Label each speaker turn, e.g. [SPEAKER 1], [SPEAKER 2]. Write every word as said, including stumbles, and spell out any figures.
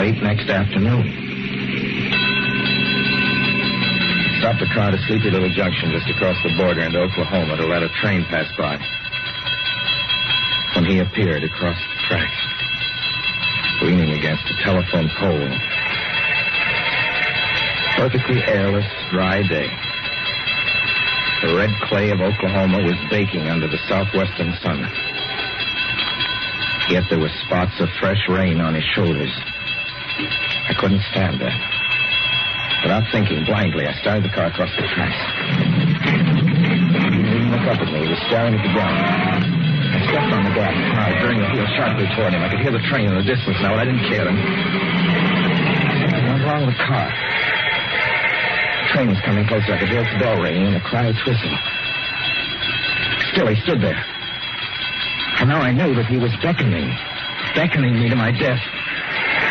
[SPEAKER 1] late next afternoon. Stopped the car at a sleepy little junction just across the border into Oklahoma to let a train pass by. When he appeared across the tracks, leaning against a telephone pole. Perfectly airless, dry day. The red clay of Oklahoma was baking under the southwestern sun. Yet there were spots of fresh rain on his shoulders. I couldn't stand that. Without thinking, blindly, I started the car across the tracks. He didn't look up at me. He was staring at the ground. I stepped on the gas hard, turning the wheel sharply toward him. I could hear the train in the distance now, but I didn't care. And something went wrong with the car. The train was coming closer. I could hear its bell ringing and the cry its whistle. Still, he stood there. And now I knew that he was beckoning, beckoning me to my death.